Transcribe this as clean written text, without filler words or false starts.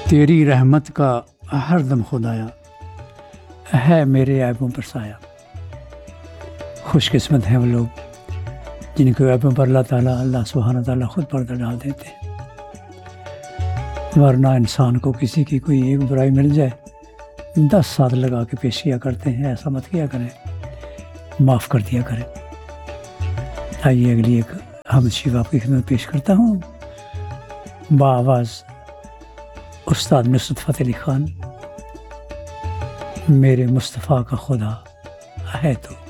तेरी रहमत का हर दम खुदाया है मेरे ऐबों पर साया। खुशकिस्मत हैं वो लोग जिनके ऐबों पर अल्लाह सुब्हानहू तआला खुद पर्दा डाल देते हैं। वरना इंसान को किसी की कोई एक बुराई मिल जाए 10 साल लगा के पेश किया करते हैं। ऐसा मत किया करें, माफ़ कर दिया करें। आइए अगली एक हम शिव आपकी खिदमत पेश करता हूँ बाआवाज़ उस्ताद नुसरत फ़तेह अली ख़ान। मेरे मुस्तफ़ा का खुदा है तो।